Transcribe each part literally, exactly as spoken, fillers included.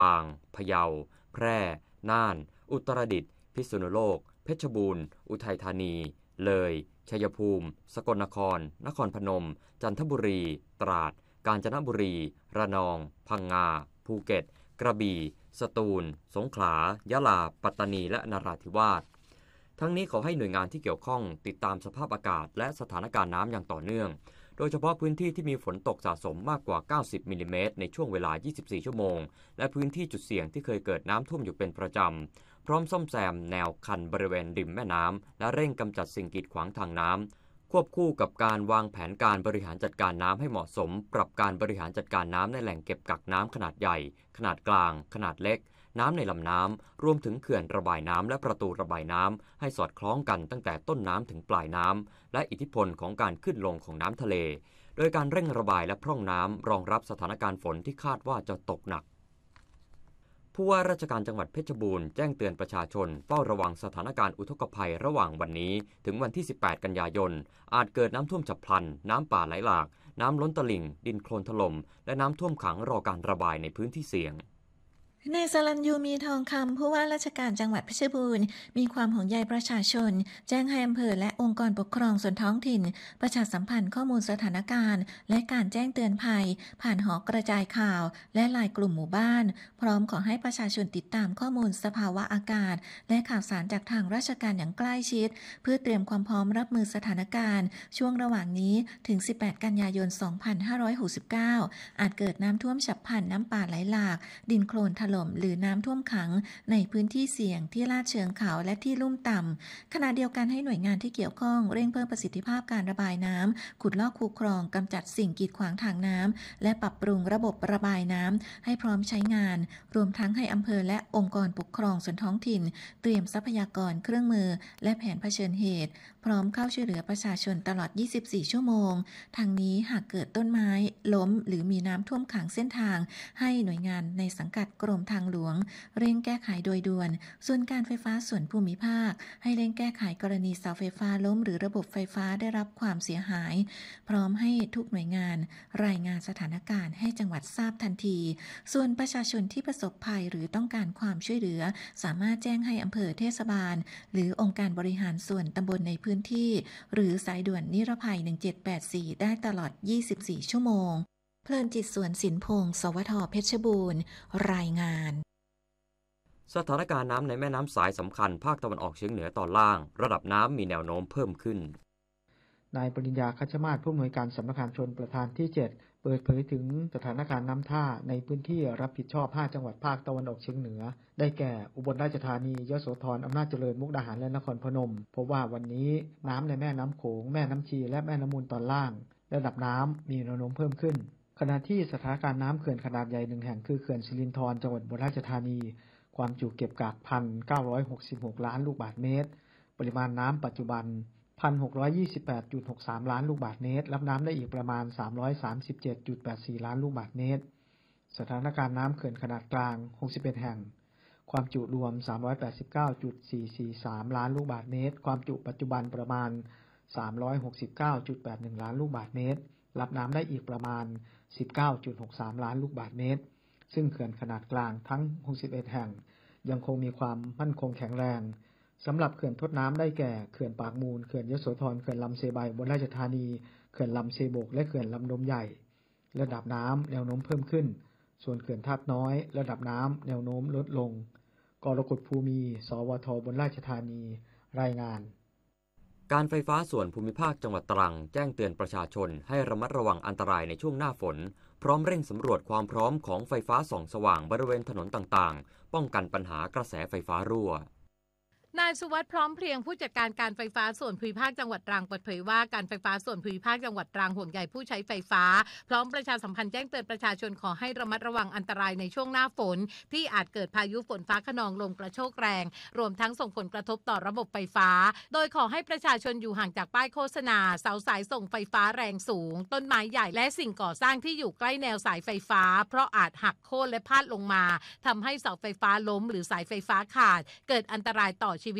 ปางพะเยาแพร่น่านอุตรดิตถ์พิษณุโลกเพชรบูรณ์อุทัยธานีเลยชัยภูมิสกลนครนครพนมจันทบุรีตราดกาญจนบุรีระนองพังงาภูเก็ตกระบี่สตูลสงขลายะลาปัตตานีและนราธิวาสทั้งนี้ขอให้หน่วยงานที่เกี่ยวข้องติดตามสภาพอากาศและสถานการณ์น้ำอย่างต่อเนื่องโดยเฉพาะพื้นที่ที่มีฝนตกสะสมมากกว่าเก้าสิบมิลลิเมตรในช่วงเวลายี่สิบสี่ชั่วโมงและพื้นที่จุดเสี่ยงที่เคยเกิดน้ำท่วมอยู่เป็นประจำพร้อมซ่อมแซมแนวคันบริเวณริมแม่น้ำและเร่งกำจัดสิ่งกีดขวางทางน้ำควบคู่กับการวางแผนการบริหารจัดการน้ำให้เหมาะสมปรับการบริหารจัดการน้ำในแหล่งเก็บกักน้ำขนาดใหญ่ขนาดกลางขนาดเล็กน้ำในลำน้ำรวมถึงเขื่อนระบายน้ำและประตูระบายน้ำให้สอดคล้องกันตั้งแต่ต้นน้ำถึงปลายน้ำและอิทธิพลของการขึ้นลงของน้ำทะเลโดยการเร่งระบายและพร่องน้ำรองรับสถานการณ์ฝนที่คาดว่าจะตกหนักผู้ว่าราชการจังหวัดเพชรบูรณ์แจ้งเตือนประชาชนเฝ้าระวังสถานการณ์อุทกภัยระหว่างวันนี้ถึงวันที่สิบแปดกันยายนอาจเกิดน้ำท่วมฉับพลันน้ำป่าไหลหลากน้ำล้นตลิ่งดินโคลนถล่มและน้ำท่วมขังรอการระบายในพื้นที่เสี่ยงนายสรัญยูมีทองคำผู้ว่าราชการจังหวัดเพชรบูรณ์มีความห่วงใยประชาชนแจ้งให้อำเภอและองค์กรปกครองส่วนท้องถิ่นประชาสัมพันธ์ข้อมูลสถานการณ์และการแจ้งเตือนภัยผ่านหอกระจายข่าวและไลน์กลุ่มหมู่บ้านพร้อมขอให้ประชาชนติดตามข้อมูลสภาวะอากาศและข่าวสารจากทางราชการอย่างใกล้ชิดเพื่อเตรียมความพร้อมรับมือสถานการณ์ช่วงระหว่างนี้ถึงสิบแปดกันยายนสองพันห้าร้อยหกสิบเก้าอาจเกิดน้ำท่วมฉับพลันน้ำป่าไหลหลากดินโคลนถล่มหรือน้ำท่วมขังในพื้นที่เสี่ยงที่ลาดเชิงเขาและที่ลุ่มต่ำขณะเดียวกันให้หน่วยงานที่เกี่ยวข้องเร่งเพิ่มประสิทธิภาพการระบายน้ำขุดลอกคูคลองกำจัดสิ่งกีดขวางทางน้ำและปรับปรุงระบบระบายน้ำให้พร้อมใช้งานรวมทั้งให้อำเภอและองค์กรปกครองส่วนท้องถิ่นเตรียมทรัพยากรเครื่องมือและแผนเผชิญเหตุพร้อมเข้าช่วยเหลือประชาชนตลอดยี่สิบสี่ชั่วโมงทางนี้หากเกิดต้นไม้ล้มหรือมีน้ำท่วมขังเส้นทางให้หน่วยงานในสังกัดกรมทางหลวงเร่งแก้ไขโดยด่วนส่วนการไฟฟ้าส่วนภูมิภาคให้เร่งแก้ไขกรณีเสาไฟฟ้าล้มหรือระบบไฟฟ้าได้รับความเสียหายพร้อมให้ทุกหน่วยงานรายงานสถานการณ์ให้จังหวัดทราบทันทีส่วนประชาชนที่ประสบภัยหรือต้องการความช่วยเหลือสามารถแจ้งให้อำเภอเทศบาลหรือองค์การบริหารส่วนตำบลในพื้นที่หรือสายด่วนนิรภัยหนึ่งเจ็ดแปดสี่ได้ตลอดยี่สิบสี่ชั่วโมงเพลินจิตสวนสินพงศ์สวทเพชรบูรณ์รายงานสถานการณ์น้ำในแม่น้ำสายสำคัญภาคตะวันออกเฉียงเหนือตอนล่างระดับน้ำมีแนวโน้มเพิ่มขึ้นนายปริญญาคัชมาศผู้อำนวยการสำนักงานชลประทานที่เจ็ดเปิดเผยถึงสถานการณ์น้ำท่าในพื้นที่รับผิดชอบห้าจังหวัดภาคตะวันออกเฉียงเหนือได้แก่อุบลราชธานียโสธรอำนาจเจริญมุกดาหารและนครพนมพบว่าวันนี้น้ำในแม่น้ำโขงแม่น้ำชีและแม่น้ำมูลตอนล่างระดับน้ำมีแนวโน้มเพิ่มขึ้นขณะที่สถานการณ์น้ำเขื่อนขนาดใหญ่หนึ่งแห่งคือเขื่อนสิรินธรจังหวัดอุบลราชธานีความจุเก็บกัก หนึ่งพันเก้าร้อยหกสิบหก ล้านลูกบาศก์เมตรปริมาณน้ำปัจจุบัน หนึ่งพันหกร้อยยี่สิบแปดจุดหกสาม ล้านลูกบาศก์เมตรรับน้ำได้อีกประมาณ สามร้อยสามสิบเจ็ดจุดแปดสี่ ล้านลูกบาศก์เมตรสถานการณ์น้ำเขื่อนขนาดกลางหกสิบเอ็ดแห่งความจุรวม สามร้อยแปดสิบเก้าจุดสี่สี่สาม ล้านลูกบาศก์เมตรความจุปัจจุบันประมาณ สามร้อยหกสิบเก้าจุดแปดหนึ่ง ล้านลูกบาศก์เมตรรับน้ำได้อีกประมาณ สิบเก้าจุดหกสาม ล้านลูกบาศก์เมตรซึ่งเขื่อนขนาดกลางทั้งหกสิบเอ็ดแห่งยังคงมีความมั่นคงแข็งแรงสำหรับเขื่อนทดน้ำได้แก่เขื่อนปากมูลเขื่อนยโสธรเขื่อนลำเซไบอุบลราชธานีเขื่อนลำเซโบกและเขื่อนลำนมใหญ่ระดับน้ำแนวโน้มเพิ่มขึ้นส่วนเขื่อนทาบน้อยระดับน้ำแนวโน้มลดลงกรกฎภูมิสวทอุบลราชธานีรายงานการไฟฟ้าส่วนภูมิภาคจังหวัดตรังแจ้งเตือนประชาชนให้ระมัดระวังอันตรายในช่วงหน้าฝนพร้อมเร่งสำรวจความพร้อมของไฟฟ้าส่องสว่างบริเวณถนนต่างๆป้องกันปัญหากระแสไฟฟ้ารั่วนายสุวัฒน์พร้อมเพรียงผู้จัดการการไฟฟ้าส่วนภูมิภาคจังหวัดตรังเปิดเผยว่าการไฟฟ้าส่วนภูมิภาคจังหวัดตรังห่วงใยผู้ใช้ไฟฟ้าพร้อมประชาสัมพันธ์แจ้งเตือนประชาชนขอให้ระมัดระวังอันตรายในช่วงหน้าฝนที่อาจเกิดพายุฝนฟ้าคะนองลมกระโชกแรงรวมทั้งส่งผลกระทบต่อระบบไฟฟ้าโดยขอให้ประชาชนอยู่ห่างจากป้ายโฆษณาเสาสายส่งไฟฟ้าแรงสูงต้นไม้ใหญ่และสิ่งก่อสร้างที่อยู่ใกล้แนวสายไฟฟ้าเพราะอาจหักโค่นและพาดลงมาทำให้เสาไฟฟ้าล้มหรือสายไฟฟ้าขาดเกิดอันตรายต่อชีวิต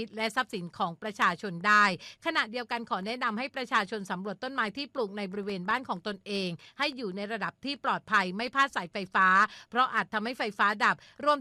วิตและทรัพย์สินของประชาชนได้ขณะเดียวกันขอแนะนำให้ประชาชนสำรวจต้นไม้ที่ปลูกในบริเวณบ้านของตนเองให้อยู่ในระดับที่ปลอดภัยไม่พลาดสายไฟฟ้าเพราะอาจทำให้ไฟฟ้าดับรวม